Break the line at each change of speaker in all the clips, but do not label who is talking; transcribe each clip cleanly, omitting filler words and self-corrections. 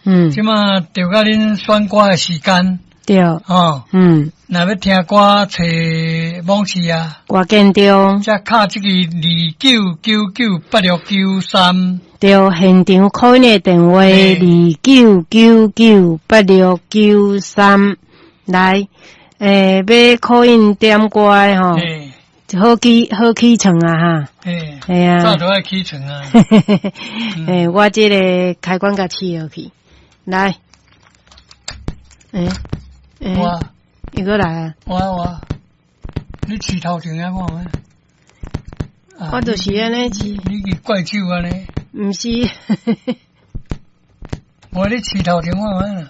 即马就甲恁选歌的时间。
对。
哦。若要听歌，找网市啊。
歌建中。
则敲这个29998693。
对，现场call in的电话29998693。来，要call in点歌吼。好起床啊哈！系啊，
早都爱起床啊！
我这个开关甲试落去，来，我伊个来啊！
我，你试头前啊看咩？
我就是安尼试。
你个怪手安尼？
毋是。
我你试头前看咩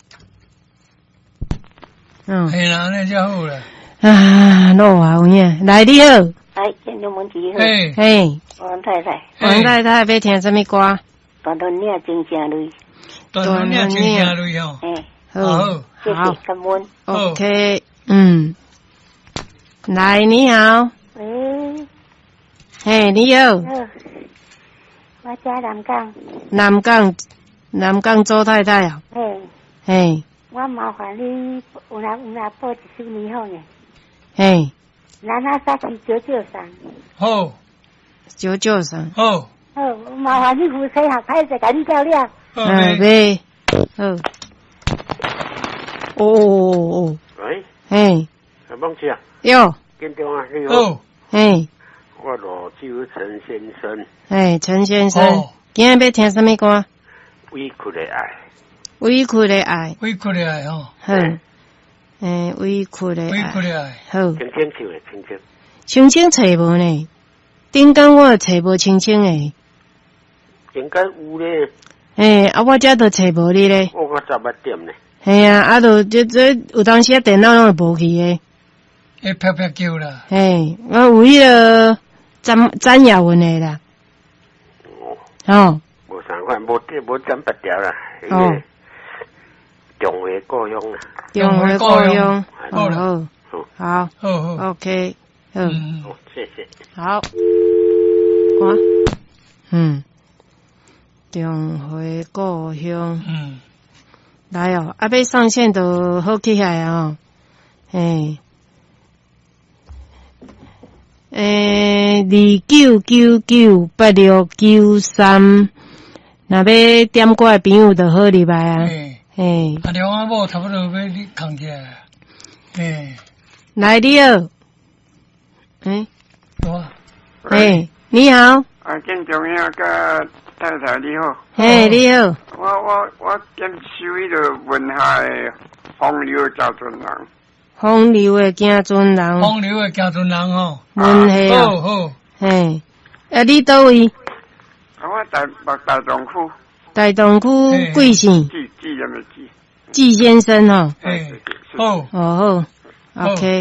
啦？系啦，安尼就好啦。
啊，老啊有影，来你好。
哎，建中文集好。
嘿，
王太太。
王太太要听什么歌？
大团领真正累。
大团领真正累哦。
好，
谢谢，感恩。
OK，来你好。
喂。
嘿，你好。
我家
南港周太太啊。嘿。
我麻烦你有哪报一首年好呢？
嘿，
咱那杀去993。
好
，993。
好，
麻烦你夫妻合拍一甲你照了。
喂，好。哦。
喂。
嘿。
梦姐啊。
哟。
建中啊，你
好。
嘿。
我罗州陈先生。
陈先生，今日要听什么歌？
委屈的爱。
委屈的爱。
委屈的爱吼。
好。委屈的爱。
委屈的爱。
好。
青青唱的青青。
青青找无呢？顶间我找无青青的。
顶间有咧。
我这都找无你咧。
我11点呢。
系啊，就这有当时电脑拢会无去的。
会飘飘叫啦。
我有迄个詹雅文的啦。
无相款，无占8条啦。中华故乡啊。
中华故乡。好。
好。
OK。
好，谢谢。
好。中华故乡。来哦，要上线就好起来哦。29998693，若要点歌的朋友就好入来啊。
打电话某差不多要你扛起来。
来你好。你好。
建中呀，甲太太你好。
你好。
我点收迄个文下的风流家尊人。
风流的家尊人。
风流的家尊人吼。
文下。
好。
你倒位？
我大同区。
大同区贵姓？
季什么季？
季先生吼。
好。
好。OK。